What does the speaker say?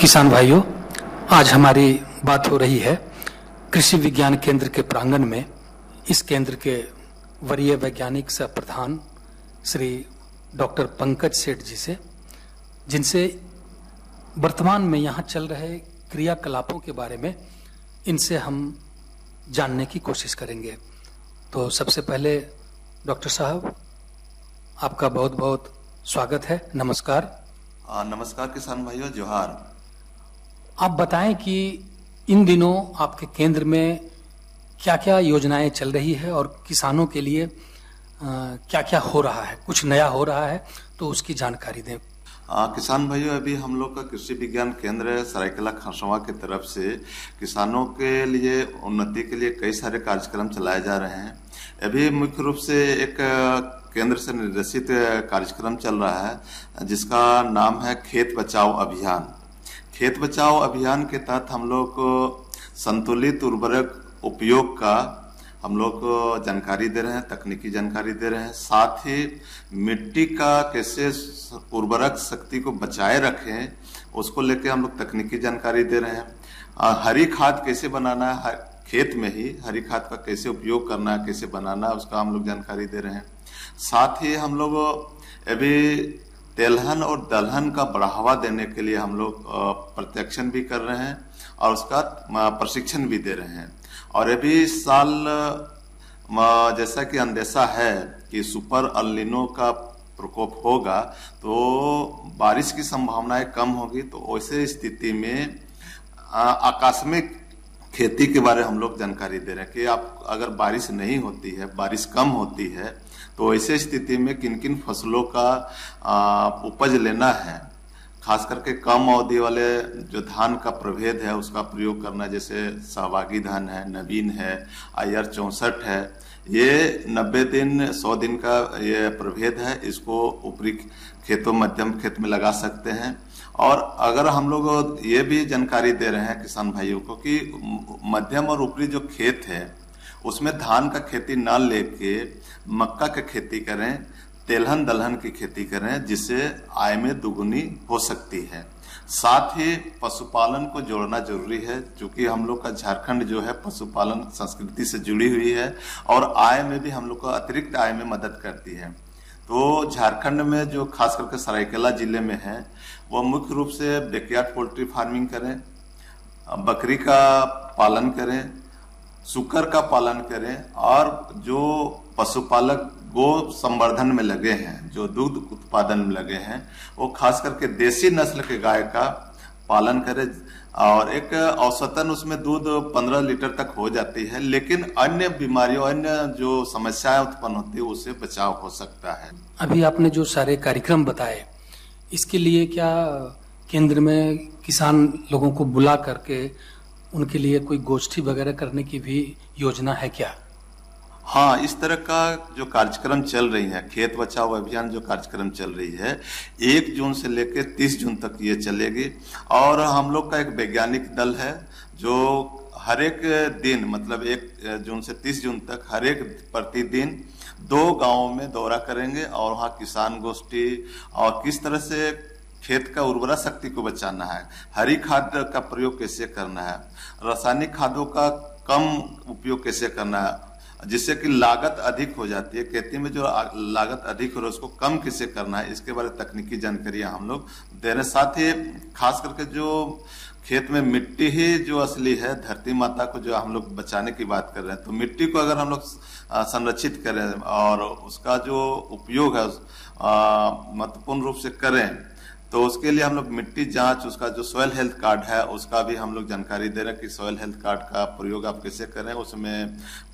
किसान भाइयों, आज हमारी बात हो रही है कृषि विज्ञान केंद्र के प्रांगण में। इस केंद्र के वरीय वैज्ञानिक सह प्रधान श्री डॉक्टर पंकज सेठ जी से, जिनसे वर्तमान में यहाँ चल रहे क्रियाकलापों के बारे में इनसे हम जानने की कोशिश करेंगे। तो सबसे पहले डॉक्टर साहब, आपका बहुत बहुत स्वागत है। नमस्कार। नमस्कार किसान भाइयों, जोहार। आप बताएं कि इन दिनों आपके केंद्र में क्या क्या योजनाएं चल रही है और किसानों के लिए क्या क्या हो रहा है, कुछ नया हो रहा है तो उसकी जानकारी दें। किसान भाइयों, अभी हम लोग का कृषि विज्ञान केंद्र सरायकेला खरसवां की तरफ से किसानों के लिए उन्नति के लिए कई सारे कार्यक्रम चलाए जा रहे हैं। अभी मुख्य रूप से एक केंद्र से निर्देशित कार्यक्रम चल रहा है जिसका नाम है खेत बचाओ अभियान। खेत बचाओ अभियान के तहत हम लोग संतुलित उर्वरक उपयोग का हम लोग जानकारी दे रहे हैं, तकनीकी जानकारी दे रहे हैं। साथ ही मिट्टी का कैसे उर्वरक शक्ति को बचाए रखें उसको लेके हम लोग तकनीकी जानकारी दे रहे हैं। हरी खाद कैसे बनाना है, खेत में ही हरी खाद का कैसे उपयोग करना है, कैसे बनाना है, उसका हम लोग जानकारी दे रहे हैं। साथ ही हम लोग अभी तेलहन और दलहन का बढ़ावा देने के लिए हम लोग प्रत्याक्षण भी कर रहे हैं और उसका प्रशिक्षण भी दे रहे हैं। और अभी इस साल जैसा कि अंदेशा है कि सुपर अल नीनो का प्रकोप होगा तो बारिश की संभावनाएं कम होगी। तो ऐसे स्थिति में आकस्मिक खेती के बारे में हम लोग जानकारी दे रहे हैं कि आप अगर बारिश नहीं होती है, बारिश कम होती है, तो ऐसे स्थिति में किन किन फसलों का उपज लेना है। खास करके कम अवधि वाले जो धान का प्रभेद है उसका प्रयोग करना, जैसे सहभागी धान है, नवीन है, IR 64 है। ये 90 दिन 100 दिन का ये प्रभेद है। इसको ऊपरी खेतों, मध्यम खेत में लगा सकते हैं। और अगर हम लोग ये भी जानकारी दे रहे हैं किसान भाइयों को कि मध्यम और ऊपरी जो खेत है उसमें धान का खेती ना लेके मक्का की खेती करें, तेलहन दलहन की खेती करें, जिससे आय में दुगुनी हो सकती है। साथ ही पशुपालन को जोड़ना जरूरी है, क्योंकि हम लोग का झारखंड जो है पशुपालन संस्कृति से जुड़ी हुई है और आय में भी हम लोग को अतिरिक्त आय में मदद करती है। तो झारखंड में जो खास करके सरायकेला जिले में है वो मुख्य रूप से बैकयार्ड पोल्ट्री फार्मिंग करें, बकरी का पालन करें, सुकर का पालन करें, और जो पशुपालक गो संवर्धन में लगे हैं, जो दूध उत्पादन में लगे हैं, वो खास करके देसी नस्ल के गाय का पालन करें। और एक औसतन उसमें दूध 15 लीटर तक हो जाती है, लेकिन अन्य बीमारियों, अन्य जो समस्याएं उत्पन्न होती है उससे बचाव हो सकता है। अभी आपने जो सारे कार्यक्रम बताए, इसके लिए क्या केंद्र में किसान लोगों को बुला करके उनके लिए कोई गोष्ठी वगैरह करने की भी योजना है क्या? हाँ, इस तरह का जो कार्यक्रम चल रही है, खेत बचाओ अभियान जो कार्यक्रम चल रही है, 1 जून से लेकर 30 जून तक ये चलेगी। और हम लोग का एक वैज्ञानिक दल है जो हर एक दिन, मतलब 1 जून से 30 जून तक हर एक प्रतिदिन 2 गांवों में दौरा करेंगे और वहाँ किसान गोष्ठी और किस तरह से खेत का उर्वरा शक्ति को बचाना है, हरी खाद का प्रयोग कैसे करना है, रासायनिक खादों का कम उपयोग कैसे करना है, जिससे कि लागत अधिक हो जाती है। खेती में जो लागत अधिक हो रहा है उसको कम कैसे करना है, इसके बारे में तकनीकी जानकारियां हम लोग दे रहे हैं। साथ ही खास करके जो खेत में मिट्टी ही जो असली है, धरती माता को जो हम लोग बचाने की बात कर रहे हैं, तो मिट्टी को अगर हम लोग संरक्षित करें और उसका जो उपयोग है महत्वपूर्ण रूप से करें, तो उसके लिए हम लोग मिट्टी जांच, उसका जो सॉइल हेल्थ कार्ड है उसका भी हम लोग जानकारी दे रहे हैं कि सॉइल हेल्थ कार्ड का प्रयोग आप कैसे करें। उसमें